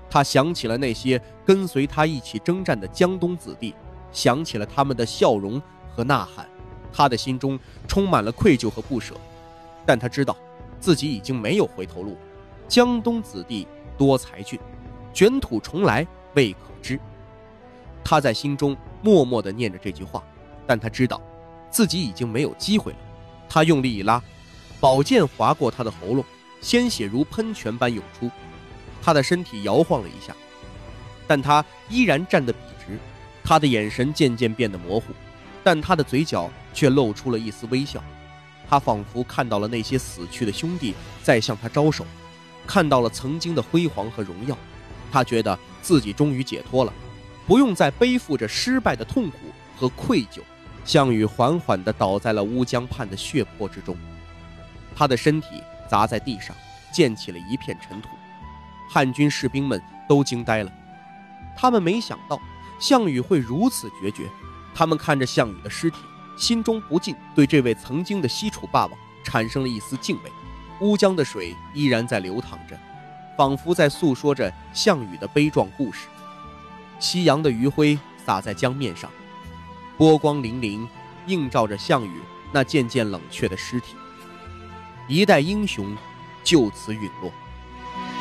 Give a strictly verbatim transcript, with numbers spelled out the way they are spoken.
他想起了那些跟随他一起征战的江东子弟，想起了他们的笑容和呐喊，他的心中充满了愧疚和不舍。但他知道自己已经没有回头路，江东子弟多才俊，卷土重来未可知。他在心中默默地念着这句话，但他知道自己已经没有机会了。他用力一拉，宝剑划过他的喉咙，鲜血如喷泉般涌出。他的身体摇晃了一下，但他依然站得笔直。他的眼神渐渐变得模糊，但他的嘴角却露出了一丝微笑。他仿佛看到了那些死去的兄弟在向他招手，看到了曾经的辉煌和荣耀。他觉得自己终于解脱了，不用再背负着失败的痛苦和愧疚。项羽缓缓地倒在了乌江畔的血泊之中，他的身体砸在地上，溅起了一片尘土。汉军士兵们都惊呆了，他们没想到项羽会如此决绝。他们看着项羽的尸体，心中不禁对这位曾经的西楚霸王产生了一丝敬畏。乌江的水依然在流淌着，仿佛在诉说着项羽的悲壮故事。夕阳的余晖洒在江面上，波光粼粼，映照着项羽那渐渐冷却的尸体。一代英雄就此陨落。